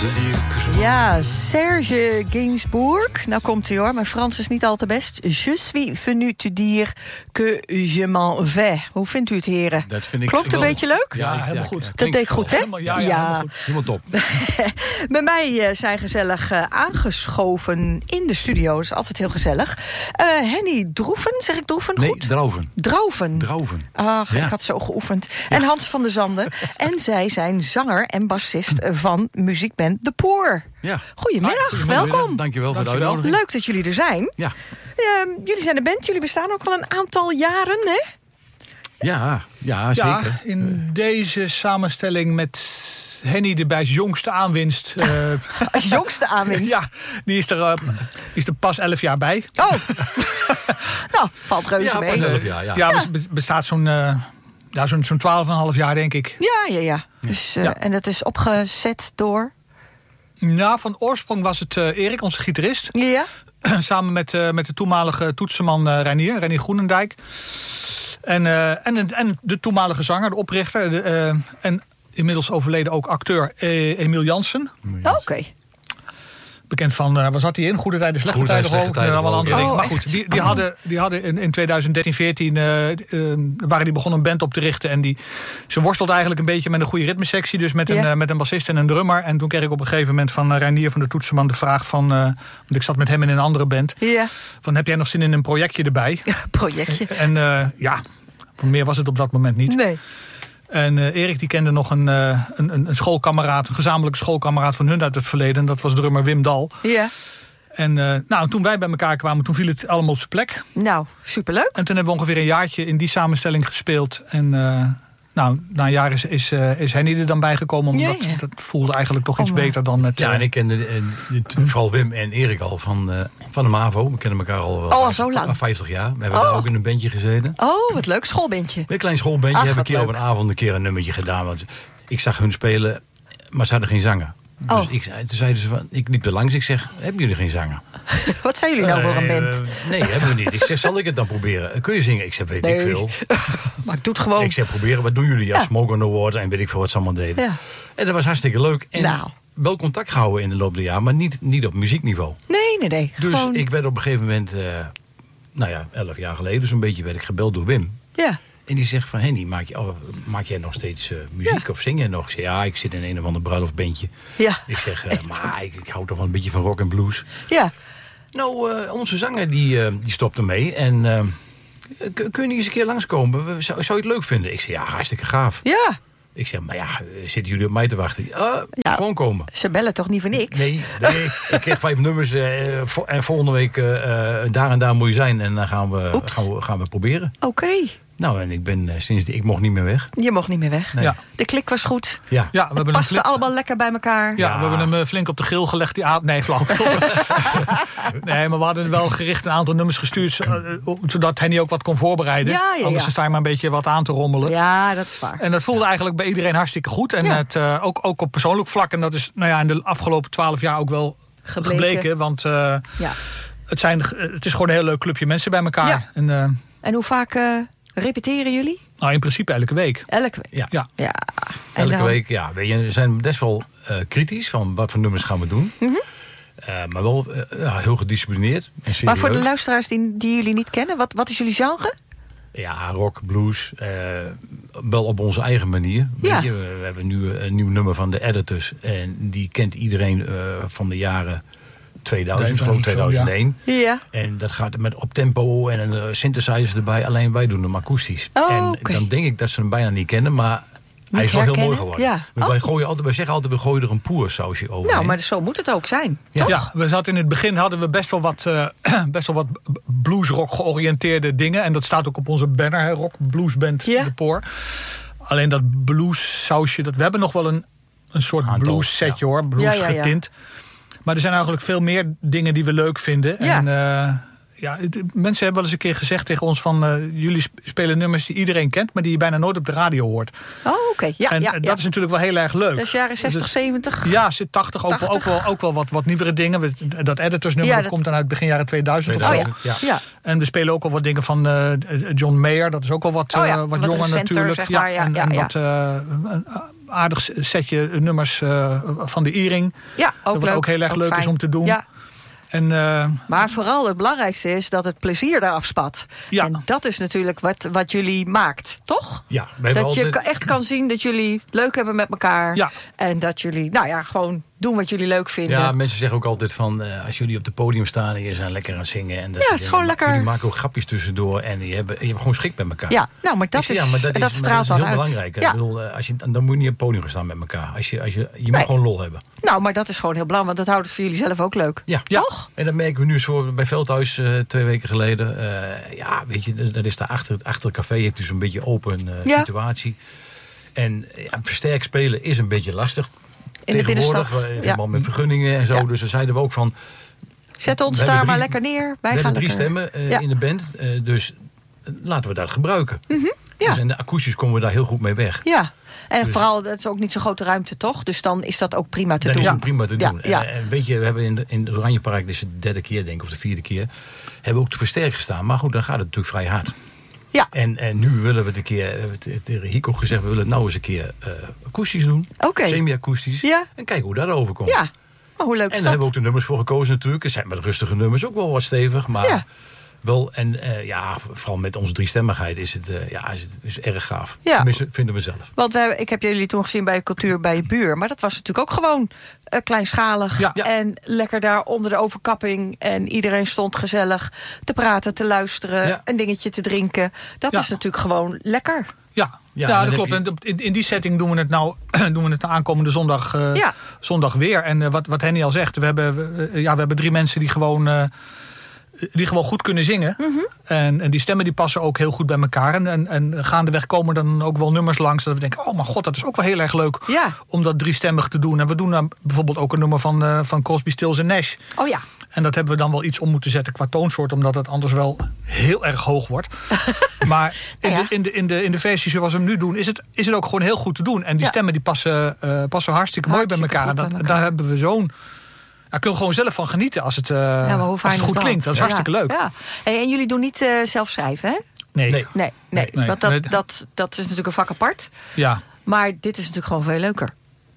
Ja, Serge Gainsbourg. Nou komt hij hoor, mijn Frans is niet al te best. Je suis venu te dire que je m'en vais. Hoe vindt u het, heren? Dat vind ik Klopt een beetje leuk? Ja, helemaal goed. Dat deed ik goed, hè? Ja. Helemaal top. Bij mij zijn gezellig aangeschoven in de studio. Dat is altijd heel gezellig. Henny Droeven, zeg ik Droeven goed? Nee, Droven. Droven. Ach, Ja. ik had zo geoefend. En Hans van der Zanden. En zij zijn zanger en bassist van muziekband The Poor. Ja. Goedemiddag, welkom. Dankjewel voor de uitnodiging. Leuk dat jullie er zijn. Ja. Jullie zijn de band, jullie bestaan ook al een aantal jaren, hè? Ja, zeker. Ja, in deze samenstelling met Henny erbij als jongste aanwinst. Als jongste aanwinst. Ja, die is er pas 11 jaar bij. Oh, nou, valt reuze Ja, mee. pas 11 jaar, ja. Ja, bestaat zo'n 12,5 jaar, denk ik. Ja. Dus, Ja. En dat is opgezet door... Nou, van oorsprong was het Erik, onze gitarist. Ja. Samen met de toenmalige toetsenman Reinier Groenendijk. En de toenmalige zanger, de oprichter. En inmiddels overleden ook acteur Emiel Jansen. Oké. Bekend van, waar zat hij in? Goede tijden, slechte Goede tijden. tijden, slechte tijden, Allemaal andere ja. dingen. Maar Oh, goed, die hadden in 2013, 14 waren die begonnen een band op te richten. En ze worstelde eigenlijk een beetje met een goede ritmesectie. Dus met een bassist en een drummer. En toen kreeg ik op een gegeven moment van Reinier van de toetsenman de vraag van... want ik zat met hem in een andere band. Ja. Van, heb jij nog zin in een projectje erbij? Projectje. En meer was het op dat moment niet. Nee. En Erik die kende nog een schoolkameraad, een gezamenlijke schoolkameraad van hun uit het verleden. En dat was drummer Wim Dal. Ja. En toen wij bij elkaar kwamen, toen viel het allemaal op zijn plek. Nou, superleuk. En toen hebben we ongeveer een jaartje in die samenstelling gespeeld. En na een jaar is Henny er dan bijgekomen. Omdat Ja. dat voelde eigenlijk toch iets beter dan met... Ja, en ik kende vooral Wim en Erik al van de MAVO. We kennen elkaar al al zo lang. 50 jaar. We hebben daar ook in een bandje gezeten. Oh, wat leuk. Schoolbandje. Een klein schoolbandje. Ach, Hebben wat een keer op leuk. een avond een keer een nummertje gedaan. Want ik zag hun spelen, maar ze hadden geen zanger. Dus Oh. toen zeiden ze van, ik liep er langs. Ik zeg, hebben jullie geen zanger? Wat zijn jullie nou voor een band? Nee, hebben we niet. Ik zeg, zal ik het dan proberen? Kun je zingen? Ik zeg, weet ik veel. Maar ik doe het gewoon. Ik zeg, proberen. Wat doen jullie? Ja, Ja. Smoke on the Water en weet ik veel wat ze allemaal deden. Ja. En dat was hartstikke leuk. En Nou. wel contact gehouden in de loop der jaren, maar niet op muziekniveau. Nee. Dus Gewoon... ik werd op een gegeven moment, 11 jaar geleden zo'n beetje, werd ik gebeld door Wim. Ja. En die zegt van, Henny, maak jij nog steeds muziek of zing jij nog? Ik zeg, ja, ik zit in een of ander bruiloftbandje. Ja. Ik zeg, maar ik hou toch wel een beetje van rock en blues. Ja. Nou, onze zanger die stopte mee. En kun je niet eens een keer langskomen? Zou je het leuk vinden? Ik zeg, ja, hartstikke gaaf. Ja. Ik zeg, maar ja, zitten jullie op mij te wachten? Gewoon komen. Ze bellen toch niet voor niks? Nee, ik kreeg 5 nummers. En volgende week daar en daar moet je zijn. En dan gaan we proberen. Oké. Nou, en ik ben ik mocht niet meer weg. Je mocht niet meer weg. Nee. Ja. De klik was goed. Ja. Ja, we hebben Paste allemaal lekker bij elkaar. Ja, we hebben hem flink op de grill gelegd die avond. Nee, flauw. Nee, maar we hadden wel gericht een aantal nummers gestuurd, zodat Henny ook wat kon voorbereiden. Ja. Anders sta je maar een beetje wat aan te rommelen. Ja, dat is waar. En dat voelde eigenlijk bij iedereen hartstikke goed. En Ja. het, ook op persoonlijk vlak. En dat is in de afgelopen 12 jaar ook wel gebleken. Want Ja. het is gewoon een heel leuk clubje mensen bij elkaar. Ja. En, En hoe vaak repeteren jullie? in principe elke week. Elke week. Ja. Ja. En Elke dan- week, ja. Weet je, we zijn best wel kritisch van wat voor nummers gaan we doen. Maar wel heel gedisciplineerd. En Maar voor de serieus. luisteraars die jullie niet kennen, wat is jullie genre? Ja, rock, blues. Wel op onze eigen manier. Ja. Weet je, we hebben nu een nieuw nummer van de Editors. En die kent iedereen van de jaren 2000, geloof ik 2001. Ja. En dat gaat met op tempo en een synthesizers erbij. Alleen wij doen hem akoestisch. Oh, en oké. dan denk ik dat ze hem bijna niet kennen. Maar hij is wel heel mooi herkennen? geworden. Ja. Want Oh. wij zeggen altijd, we gooien er een poersausje over. Nou, maar zo moet het ook zijn. Ja. Ja, we zaten in het begin hadden we best wel wat bluesrock georiënteerde dingen. En dat staat ook op onze banner, hè, rock bluesband Ja. De Poor. Alleen dat blues-sausje, we hebben nog wel een soort Aantal, blues setje hoor, blues Ja. getint. Maar er zijn eigenlijk veel meer dingen die we leuk vinden. Ja. En mensen hebben wel eens een keer gezegd tegen ons van... jullie spelen nummers die iedereen kent, maar die je bijna nooit op de radio hoort. Oh, oké. Ja, dat is natuurlijk wel heel erg leuk. Dat is jaren 60, 70? Ja, 80. Ook wel wat nieuwere dingen. Dat editorsnummer dat komt dan uit begin jaren 2000 of zo. Ja. En we spelen ook al wat dingen van John Mayer. Dat is ook wel wat jonger natuurlijk. Zeg maar. En wat aardig setje nummers van de E-ring. Ja, ook dat leuk. Ook heel erg ook leuk fijn. is om te doen. Ja. En, maar vooral het belangrijkste is dat het plezier eraf spat. Ja. En dat is natuurlijk wat jullie maakt, toch? Ja, dat je echt kan zien dat jullie het leuk hebben met elkaar. Ja. En dat jullie gewoon doen wat jullie leuk vinden. Ja, mensen zeggen ook altijd van... als jullie op het podium staan en je zijn lekker aan het zingen... En het is gewoon lekker. Jullie maken ook grapjes tussendoor en je hebt gewoon schik met elkaar. Ja, nou, maar dat straalt dan heel uit. belangrijk. Ja. Ik bedoel, dan moet je niet op het podium gaan staan met elkaar. Je moet gewoon lol hebben. Nou, maar dat is gewoon heel belangrijk, want dat houdt het voor jullie zelf ook leuk. Ja. Toch? En dat merken we nu zo bij Veldhuis 2 weken geleden. Weet je, dat is daar achter het café. Heeft dus een beetje open situatie. En versterkt spelen is een beetje lastig. In de binnenstad. Helemaal met vergunningen en zo. Ja. Dus dan zeiden we ook van... Zet ons daar maar lekker neer. Wij gaan 3 stemmen in de band. Dus laten we dat gebruiken. Mm-hmm. Ja. Dus en de akoestisch komen we daar heel goed mee weg. Ja. En vooral, het is ook niet zo'n grote ruimte, toch? Dus dan is dat ook prima te doen. Dat is prima te doen. Ja. En weet je, we hebben in het Oranjepark, dit is de 3e keer, denk ik, of de 4e keer... hebben we ook te versterken gestaan. Maar goed, dan gaat het natuurlijk vrij hard. Ja. En nu willen we het een keer, we hebben tegen Hico gezegd... we willen het nou eens een keer akoestisch doen. Semi-akoestisch. Ja. En kijken hoe dat overkomt. Ja, maar hoe leuk is dat? En daar hebben we ook de nummers voor gekozen natuurlijk. Het zijn met rustige nummers ook wel wat stevig, maar... Wel, en vooral met onze 3-stemmigheid is het is erg gaaf. Ja. Tenminste, vinden we zelf. Want ik heb jullie toen gezien bij Cultuur bij je buur. Maar dat was natuurlijk ook gewoon kleinschalig. Ja. En lekker daar onder de overkapping. En iedereen stond gezellig te praten, te luisteren. Een dingetje te drinken. Dat is natuurlijk gewoon lekker. Ja, dat klopt. En in die setting doen we het nou aankomende zondag weer. En wat Henny al zegt, we hebben 3 mensen die gewoon goed kunnen zingen. Mm-hmm. En die stemmen die passen ook heel goed bij elkaar. En gaandeweg komen dan ook wel nummers langs dat we denken, oh mijn god, dat is ook wel heel erg leuk om dat 3-stemmig te doen. En we doen dan bijvoorbeeld ook een nummer van Crosby, Stills en Nash. Oh ja. En dat hebben we dan wel iets om moeten zetten qua toonsoort, omdat het anders wel heel erg hoog wordt. Maar in de versie zoals we hem nu doen, is het ook gewoon heel goed te doen. En die stemmen die passen hartstikke mooi bij elkaar. En daar hebben we zo'n... Daar kunnen we gewoon zelf van genieten als het goed klinkt. Dat is hartstikke leuk. Ja. Hey, en jullie doen niet zelf schrijven, hè? Nee. Want dat is natuurlijk een vak apart. Ja. Maar dit is natuurlijk gewoon veel leuker.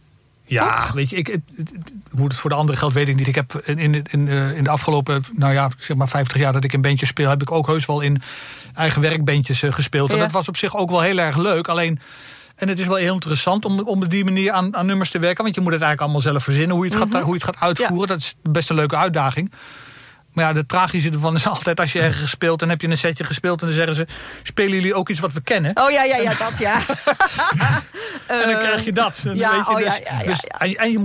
Ja, toch? Weet je, hoe het voor de anderen geldt, weet ik niet. Ik heb in de afgelopen, 50 jaar dat ik in bandjes speel, heb ik ook heus wel in eigen werkbandjes gespeeld. En dat was op zich ook wel heel erg leuk. Alleen... En het is wel heel interessant om op die manier aan nummers te werken. Want je moet het eigenlijk allemaal zelf verzinnen. Hoe je het gaat uitvoeren. Ja. Dat is best een leuke uitdaging. Maar ja, de tragische ervan is altijd als je ergens speelt... en heb je een setje gespeeld en dan zeggen ze... spelen jullie ook iets wat we kennen? Oh ja, dat ja. En dan krijg je dat. En je